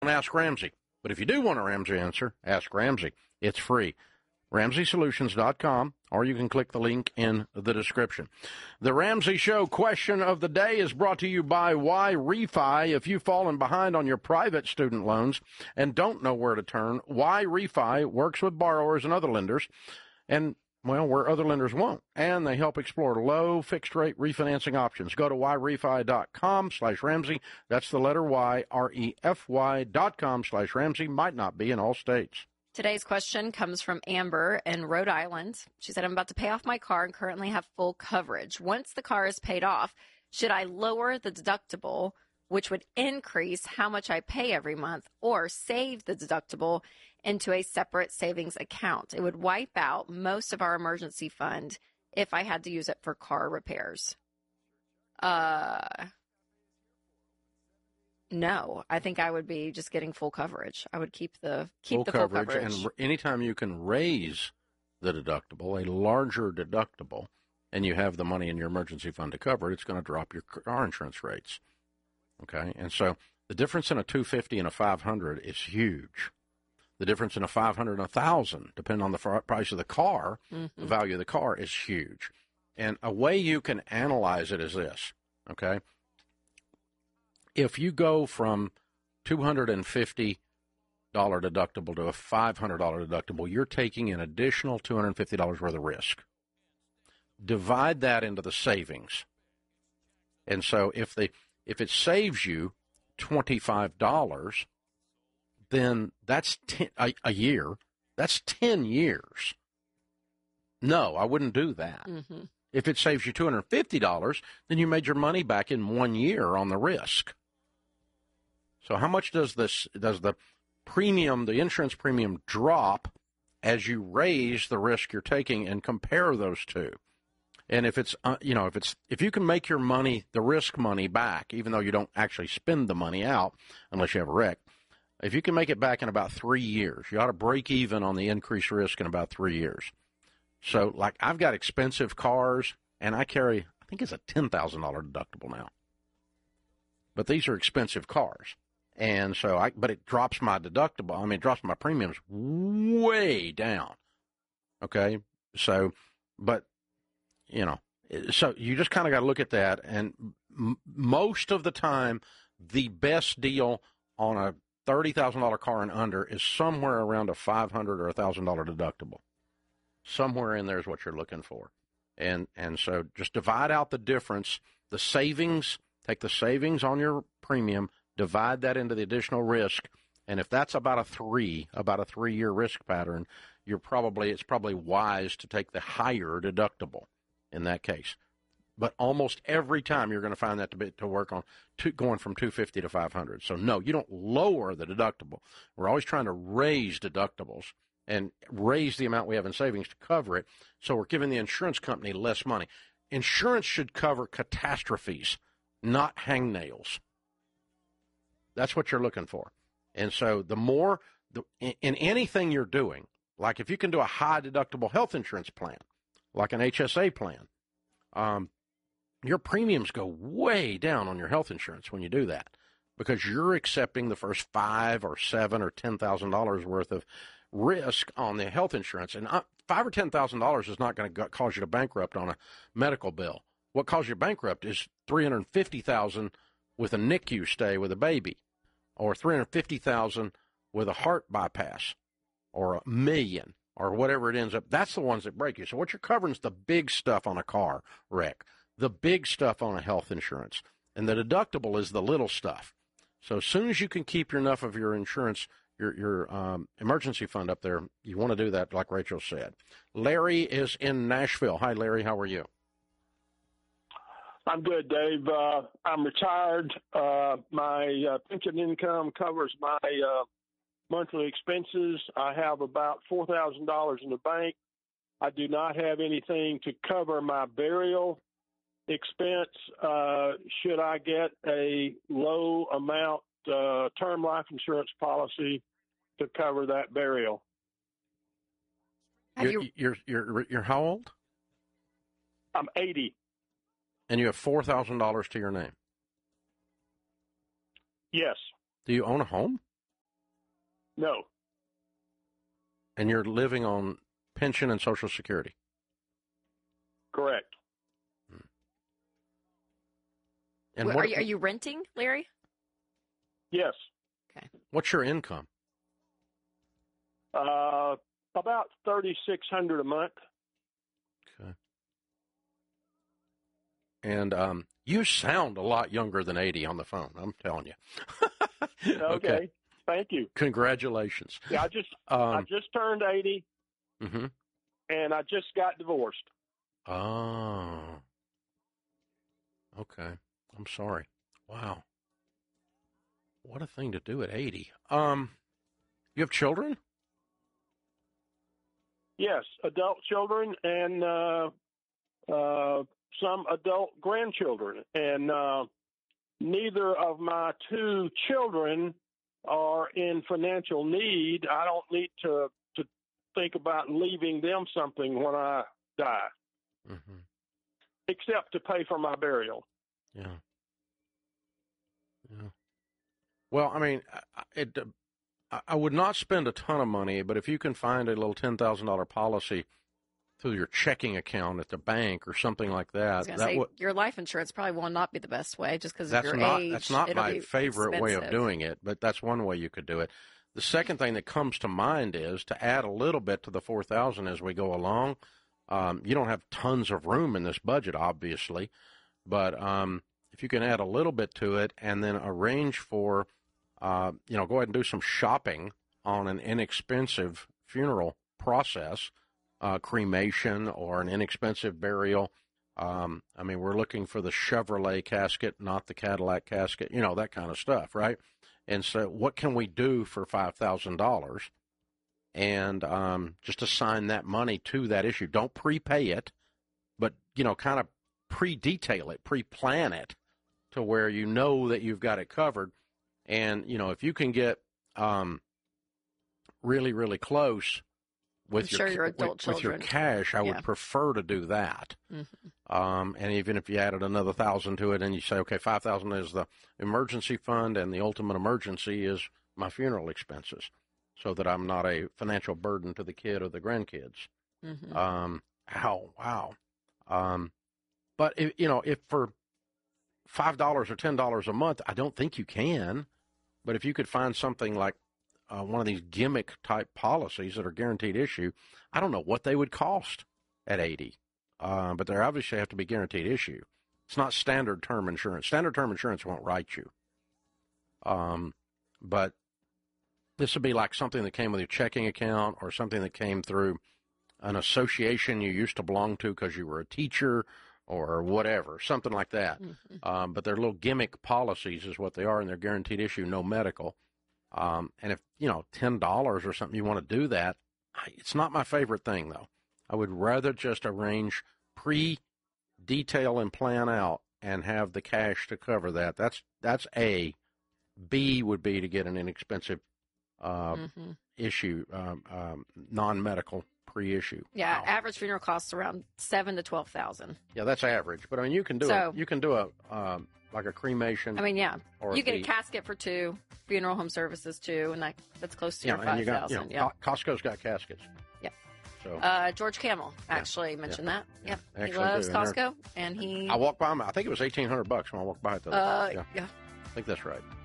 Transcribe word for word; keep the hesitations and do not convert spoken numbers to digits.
Ask Ramsey. But if you do want a Ramsey answer, ask Ramsey. It's free. Ramsey Solutions dot com, or you can click the link in the description. The Ramsey Show question of the day is brought to you by Y Refi. If you've fallen behind on your private student loans and don't know where to turn, Y Refi works with borrowers and other lenders, and, well, where other lenders won't. And they help explore low fixed-rate refinancing options. Go to Y Refi dot com slash Ramsey. That's the letter Y, R E F Y dot com slash Ramsey. Might not be in all states. Today's question comes from Amber in Rhode Island. She said, I'm about to pay off my car and currently have full coverage. Once the car is paid off, should I lower the deductible, which would increase how much I pay every month, or save the deductible into a separate savings account? It would wipe out most of our emergency fund if I had to use it for car repairs. Uh... No, I think I would be just getting full coverage. I would keep the keep full the full coverage, coverage. And anytime you can raise the deductible, a larger deductible, and you have the money in your emergency fund to cover it, it's going to drop your car insurance rates. Okay, and so the difference in a two fifty and a five hundred is huge. The difference in a five hundred and a thousand, depending on the price of the car, mm-hmm. the value of the car is huge. And a way you can analyze it is this. Okay. If you go from two hundred fifty dollars deductible to a five hundred dollars deductible, you're taking an additional two hundred fifty dollars worth of risk. Divide that into the savings. And so if the if it saves you twenty-five dollars, then that's ten, a, a year. That's ten years. No, I wouldn't do that. Mm-hmm. If it saves you two hundred fifty dollars, then you made your money back in one year on the risk. So how much does this does the premium, the insurance premium, drop as you raise the risk you're taking, and compare those two? And if it's uh, you know if it's if you can make your money, the risk money, back, even though you don't actually spend the money out unless you have a wreck, if you can make it back in about three years, you ought to break even on the increased risk in about three years. So, like, I've got expensive cars, and I carry, I think it's a ten thousand dollars deductible now. But these are expensive cars. And so, I, but it drops my deductible. I mean, it drops my premiums way down. Okay? So, but, you know, so you just kind of got to look at that. And m- most of the time, the best deal on a thirty thousand dollars car and under is somewhere around a five hundred dollars or a one thousand dollars deductible. Somewhere in there is what you're looking for. And and so just divide out the difference, the savings, take the savings on your premium, divide that into the additional risk, and if that's about a three, about a three-year risk pattern, you're probably it's probably wise to take the higher deductible in that case. But almost every time you're going to find that to be, to work on two, going from two hundred fifty dollars to five hundred dollars. So no, you don't lower the deductible. We're always trying to raise deductibles and raise the amount we have in savings to cover it, so we're giving the insurance company less money. Insurance should cover catastrophes, not hangnails. That's what you're looking for. And so the more, the, in, in anything you're doing, like if you can do a high-deductible health insurance plan, like an H S A plan, um, your premiums go way down on your health insurance when you do that, because you're accepting the first five or seven or ten thousand dollars worth of risk on the health insurance, and five or ten thousand dollars is not going to cause you to bankrupt on a medical bill. What causes you bankrupt is three hundred fifty thousand dollars with a N I C U stay with a baby, or three hundred fifty thousand dollars with a heart bypass, or a million, or whatever it ends up. That's the ones that break you. So what you're covering is the big stuff on a car wreck, the big stuff on a health insurance, and the deductible is the little stuff. So as soon as you can keep enough of your insurance, your your um, emergency fund up there, you want to do that, like Rachel said. Larry is in Nashville. Hi, Larry. How are you? I'm good, Dave. Uh, I'm retired. Uh, my uh, pension income covers my uh, monthly expenses. I have about four thousand dollars in the bank. I do not have anything to cover my burial expense. Uh, should I get a low amount uh, term life insurance policy to cover that burial? You're, you're, you're, you're how old? I'm eighty. And you have four thousand dollars to your name? Yes. Do you own a home? No. And you're living on pension and Social Security? Correct. And Wait, what, are, you, are you renting, Larry? Yes. Okay. What's your income? Uh, about thirty-six hundred dollars a month. Okay. And um, you sound a lot younger than eighty on the phone, I'm telling you. Okay. Okay. Thank you. Congratulations. Yeah, I just Um, I just turned eighty, mm-hmm. and I just got divorced. Oh. Okay. I'm sorry. Wow. What a thing to do at eighty. Um, you have children? Yes, adult children and uh, uh, some adult grandchildren, and uh, neither of my two children are in financial need. I don't need to to think about leaving them something when I die, Mm-hmm. except to pay for my burial. Yeah. Yeah. Well, I mean, it. I would not spend a ton of money, but if you can find a little ten thousand dollar policy through your checking account at the bank or something like I that, was gonna that say, would. your life insurance probably will not be the best way just because of That's your not age. that's not It'll my be favorite way of expensive. doing it, but that's one way you could do it. The second thing that comes to mind is to add a little bit to the four thousand as we go along. Um, you don't have tons of room in this budget, obviously, but um, if you can add a little bit to it and then arrange for, uh, you know, go ahead and do some shopping on an inexpensive funeral process, uh, cremation or an inexpensive burial. Um, I mean, we're looking for the Chevrolet casket, not the Cadillac casket, you know, that kind of stuff, right? And so what can we do for five thousand dollars? And um, just assign that money to that issue. Don't prepay it, but, you know, kind of pre-detail it, pre-plan it to where you know that you've got it covered. And, you know, if you can get um, really, really close with, I'm your, sure your adult with, with your children. cash, I Yeah. would prefer to do that. Mm-hmm. Um, and even if you added another thousand to it and you say, okay, five thousand is the emergency fund and the ultimate emergency is my funeral expenses, so that I'm not a financial burden to the kid or the grandkids. Mm-hmm. Um, ow, wow. Um, but if, you know, if for five dollars or ten dollars a month, I don't think you can. But if you could find something like uh, one of these gimmick type policies that are guaranteed issue, I don't know what they would cost at eighty. Uh, but they obviously have to be guaranteed issue. It's not standard term insurance. Standard term insurance won't write you. Um, but this would be like something that came with your checking account or something that came through an association you used to belong to because you were a teacher or whatever, something like that. Mm-hmm. Um, but they're little gimmick policies is what they are, and they're guaranteed issue, no medical. Um, and if, you know, ten dollars or something, you want to do that, it's not my favorite thing, though. I would rather just arrange pre-detail and plan out and have the cash to cover that. That's that's A. B would be to get an inexpensive uh, Mm-hmm. issue, um, um, non-medical pre-issue. Yeah, Wow. average funeral costs around seven to twelve thousand. Yeah, that's average. But I mean, you can do So- it. You can do a um, like a cremation. I mean, yeah, or you get a the- casket for two, funeral home services two, and that that's close to yeah, your and you five got, you know, thousand. Yeah. Co- Costco's got caskets. Yeah. So Uh, George Camel actually mentioned that. Yeah, Yep. He actually loves do, and Costco, and he. I walked by. My, I think it was eighteen hundred bucks when I walked by it. The other Uh, day. Yeah, yeah. I think that's right.